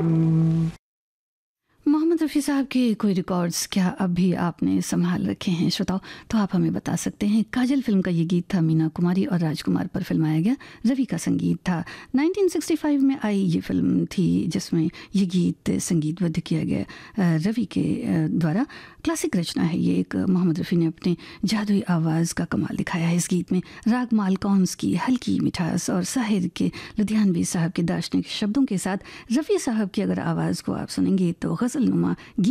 मोहम्मद रफ़ी साहब के कोई रिकॉर्ड्स क्या अब भी आपने संभाल रखे हैं श्रोताओ, तो आप हमें बता सकते हैं। काजल फ़िल्म का ये गीत था, मीना कुमारी और राजकुमार पर फिल्माया गया, रवि का संगीत था। 1965 में आई ये फ़िल्म थी जिसमें ये गीत संगीतबद्ध किया गया रवि के द्वारा। क्लासिक रचना है ये एक। मोहम्मद रफ़ी ने अपने जादुई आवाज़ का कमाल दिखाया है इस गीत में। राग मालकौंस की हल्की मिठास और साहिर के लुधियानवी साहब के दार्शनिक शब्दों के साथ रफ़ी साहब की अगर आवाज़ को आप सुनेंगे तो गज़ल नुमा